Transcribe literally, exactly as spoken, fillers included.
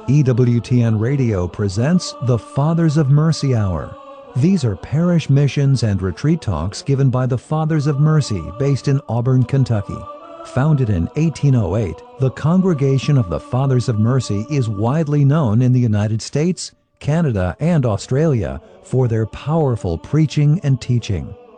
E W T N Radio presents the Fathers of Mercy Hour. These are parish missions and retreat talks given by the Fathers of Mercy based in Auburn, Kentucky. Founded in eighteen oh eight, the Congregation of the Fathers of Mercy is widely known in the United States, Canada, and Australia for their powerful preaching and teaching.